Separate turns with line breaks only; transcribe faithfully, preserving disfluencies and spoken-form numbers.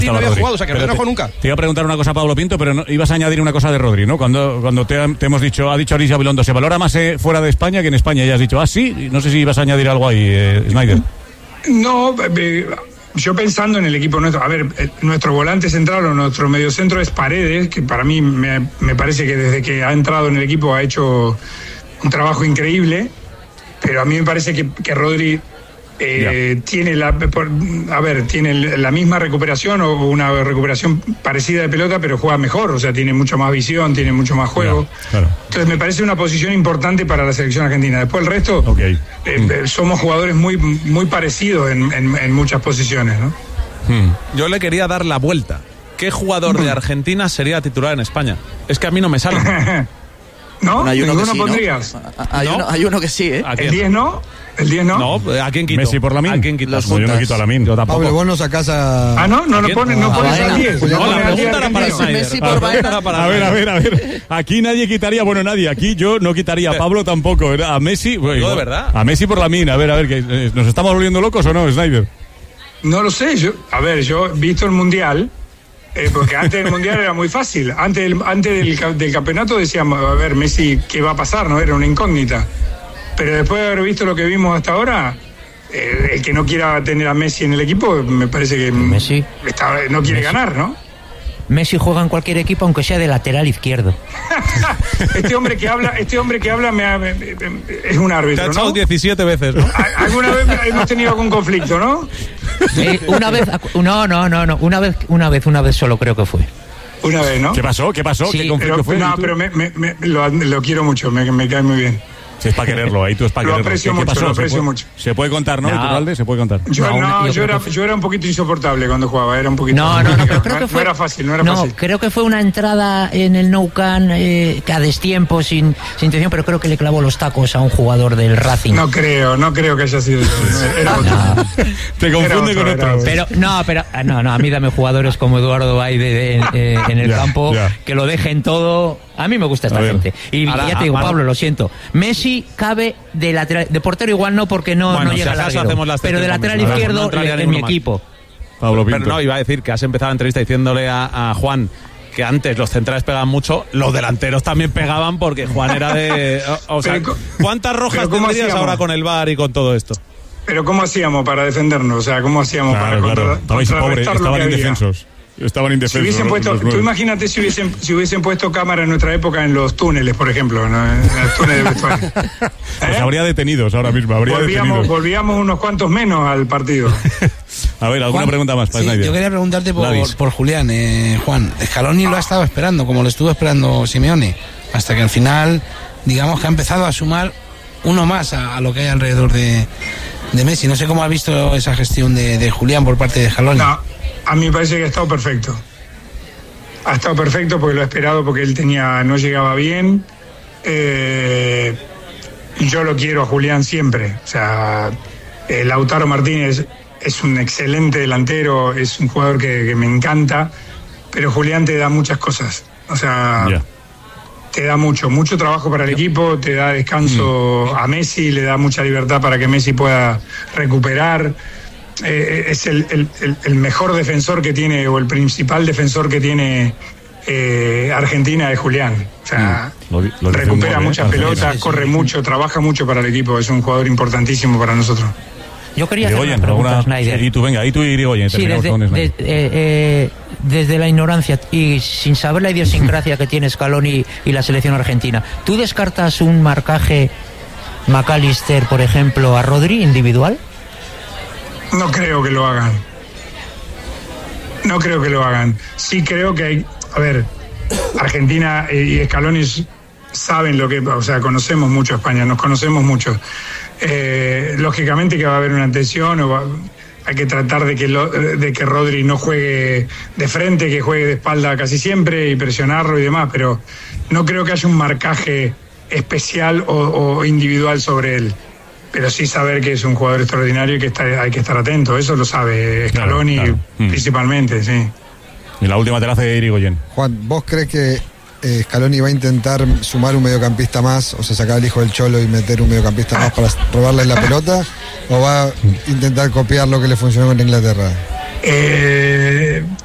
Sí, no había Rodri. jugado, o sea que Rodri no jugó nunca.
Te iba a preguntar una cosa, Pablo Pinto, pero no, ibas a añadir una cosa de Rodri, ¿no? Cuando, cuando te, te hemos dicho, ha dicho Alicia Bilondo, se valora más eh, fuera de España que en España, y has dicho, ah, sí, no sé si ibas a añadir algo ahí, eh, Snyder.
No, eh, yo pensando en el equipo nuestro, a ver, eh, nuestro volante central o nuestro mediocentro es Paredes, que para mí me, me parece que desde que ha entrado en el equipo ha hecho un trabajo increíble, pero a mí me parece que, que Rodri eh, yeah. tiene la por, a ver tiene la misma recuperación o una recuperación parecida de pelota, pero juega mejor, o sea, tiene mucho más visión, tiene mucho más juego. Yeah, claro. Entonces me parece una posición importante para la selección argentina. Después el resto, okay. eh, mm. somos jugadores muy muy parecidos en, en, en muchas posiciones, ¿no?
Mm. Yo le quería dar la vuelta. ¿Qué jugador mm. de Argentina sería titular en España? Es que a mí no me sale.
¿No?
Bueno, hay uno
¿Ninguno
que sí,
pondrías?
¿no? Hay, ¿No? Uno, hay uno que sí, ¿eh?
¿El diez no? ¿El diez no?
No, ¿a quién quito?
Messi por Lamine.
¿A quién quito?
Yo no quito a Lamine. Yo tampoco.
Pablo, vos no sacás a...
Ah, no, no, no pones, no pones al diez.
No, no, la pregunta era para Snyder.
Messi por Baena.
A ver, a ver, a ver. Aquí nadie quitaría, bueno, nadie. Aquí yo no quitaría a Pablo tampoco. A Messi...
No, de verdad.
A Messi por Lamine. A ver, a ver, que ¿nos estamos volviendo locos o no, Snyder?
No lo sé. Yo, a ver, yo he visto el Mundial... Eh, porque antes del Mundial era muy fácil. Antes del, antes del, del campeonato decíamos, a ver, Messi, ¿qué va a pasar? No era una incógnita. Pero después de haber visto lo que vimos hasta ahora, eh, el que no quiera tener a Messi en el equipo, me parece que
Messi
está, no quiere
Messi.
ganar, ¿no?
Messi juega en cualquier equipo, aunque sea de lateral izquierdo.
este hombre que habla, este hombre que habla me, me, me, es un árbitro,
¿no? Te ha echado
¿no?
diecisiete veces, ¿no?
¿Alguna vez hemos tenido algún conflicto, no?
Eh, una vez, no, no, no, no, una vez, una vez, una vez solo creo que fue.
Una vez, ¿no?
¿Qué pasó? ¿Qué pasó?
Sí,
¿Qué conflicto
pero,
fue?
No, pero me, me, me, lo, lo quiero mucho, me, me cae muy bien.
Sí, es para quererlo, ahí tú es para
lo
quererlo.
Aprecio
¿Qué,
mucho,
qué pasó?
Lo aprecio
¿Se puede,
mucho.
Se puede contar, ¿no?
No.
Iturralde, se puede contar.
Yo, no, no yo, yo, era,
que...
yo era un poquito insoportable cuando jugaba, era un poquito...
No, no, no, pero creo que fue...
No era fácil, no era
no,
fácil.
creo que fue una entrada en el Nou Camp eh, a destiempo, sin, sin intención, pero creo que le clavó los tacos a un jugador del Racing.
No creo, no creo que haya sido eso. Era otro.
No.
Te confunde con otro.
Pero, no, pero, no, no, a mí dame jugadores como Eduardo Baide de, de, de, en el
ya,
campo,
ya.
que lo dejen todo. A mí me gusta esta gente. Y ahora, ya te digo, Pablo, lo siento. Messi cabe de lateral, de portero igual no, porque no,
bueno,
no llega
si
al larguero, pero de lateral
Messi,
izquierdo no en mi equipo.
Pablo Pinto.
Pero no, iba a decir que has empezado la entrevista diciéndole a, a Juan que antes los centrales pegaban mucho, los delanteros también pegaban porque Juan era de... O, o sea,
pero,
¿cuántas rojas tendrías hacíamos? ahora con el V A R y con todo esto?
Pero ¿cómo hacíamos para defendernos? O sea, ¿cómo hacíamos
claro,
para
claro.
contra, contrarrestar lo que
indefensos. Estaban indefensos.
Si hubiesen puesto, tú imagínate si hubiesen, si hubiesen puesto cámara en nuestra época en los túneles, por ejemplo, ¿no? En los túneles de vestuario.
Pues ¿Eh? habría detenidos ahora mismo. Habría
volvíamos,
detenidos.
volvíamos unos cuantos menos al partido.
A ver, ¿alguna
Juan,
pregunta más para
sí,
Snyder?
Yo quería preguntarte por, por Julián, eh, Juan. Scaloni lo ha estado esperando, como lo estuvo esperando Simeone, hasta que al final, digamos que ha empezado a sumar uno más a, a lo que hay alrededor de, de Messi. No sé cómo ha visto esa gestión de, de Julián por parte de Scaloni.
No, a mí me parece que ha estado perfecto. Ha estado perfecto porque lo ha esperado, porque él tenía, no llegaba bien. Eh, yo lo quiero a Julián siempre. O sea, eh, Lautaro Martínez es un excelente delantero, es un jugador que, que me encanta, pero Julián te da muchas cosas. O sea, yeah. te da mucho, mucho trabajo para el equipo, te da descanso mm. a Messi, le da mucha libertad para que Messi pueda recuperar. Eh, es el, el, el mejor defensor que tiene, o el principal defensor que tiene eh, Argentina, es Julián. O sea, mm, lo, lo recupera muchas ¿eh? pelotas, corre mucho, trabaja mucho para el equipo, es un jugador importantísimo para nosotros.
Yo quería
Irigoyen,
hacer una pregunta,
alguna...
Snyder.
Y tú, venga, y tú, Irigoyen.
Sí, desde, de, eh, eh, desde la ignorancia y sin saber la idiosincrasia que tiene Scaloni y la selección argentina, ¿tú descartas un marcaje McAllister, por ejemplo, a Rodri individual?
No creo que lo hagan. No creo que lo hagan. Sí creo que hay... A ver, Argentina y Scaloni saben lo que... O sea, conocemos mucho a España, nos conocemos mucho. Eh, lógicamente que va a haber una tensión, o va, hay que tratar de que, lo, de que Rodri no juegue de frente, que juegue de espalda casi siempre y presionarlo y demás, pero no creo que haya un marcaje especial o, o individual sobre él. Pero sí saber que es un jugador extraordinario y que está, hay que estar atento, eso lo sabe Scaloni, claro, claro. principalmente, sí.
Y la última te la hace Irigoyen.
Juan, ¿vos crees que eh, Scaloni va a intentar sumar un mediocampista más, o sea, sacar al hijo del Cholo y meter un mediocampista más para robarle la pelota, o va a intentar copiar lo que le funcionó con Inglaterra?
Eh,